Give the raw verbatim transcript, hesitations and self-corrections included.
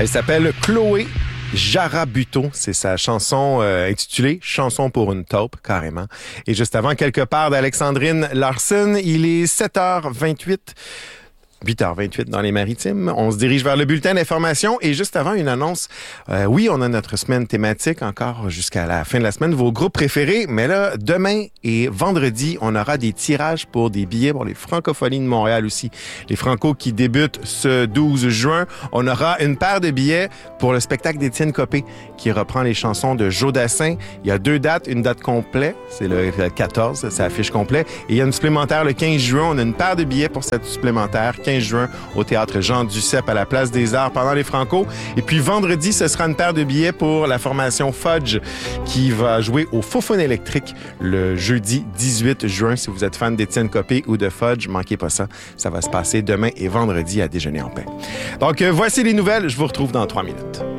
Elle s'appelle Chloé Jarabuto, c'est sa chanson euh, intitulée « Chanson pour une taupe », carrément. Et juste avant, quelque part d'Alexandrine Larsen, il est sept heures vingt-huit. huit heures vingt-huit dans les Maritimes. On se dirige vers le bulletin d'information et juste avant une annonce. Euh, oui, on a notre semaine thématique encore jusqu'à la fin de la semaine. Vos groupes préférés. Mais là, demain et vendredi, on aura des tirages pour des billets pour les Francophonies de Montréal aussi. Les Franco qui débutent ce douze juin. On aura une paire de billets pour le spectacle d'Étienne Copé qui reprend les chansons de Joe Dassin. Il y a deux dates. Une date complète, c'est le quatorze, ça affiche complet. Et il y a une supplémentaire le quinze juin. On a une paire de billets pour cette supplémentaire. quinze juin au Théâtre Jean Duceppe à la Place des Arts pendant les Franco. Et puis vendredi, ce sera une paire de billets pour la formation Fudge qui va jouer au Faux-Phone électrique le jeudi dix-huit juin. Si vous êtes fan d'Étienne Copé ou de Fudge, manquez pas ça. Ça va se passer demain et vendredi à Déjeuner en paix. Donc, euh, voici les nouvelles. Je vous retrouve dans trois minutes.